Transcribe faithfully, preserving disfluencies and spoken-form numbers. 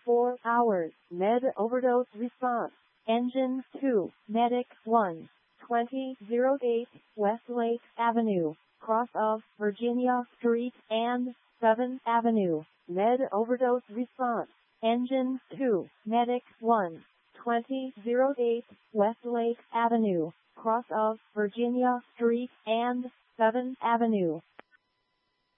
four hours. Med overdose response. Engine two, Medic one, twenty oh eight Westlake Avenue, cross of Virginia Street and seventh Avenue. Med overdose response. Engine two, Medic one, twenty oh eight Westlake Avenue, cross of Virginia Street and seventh Avenue.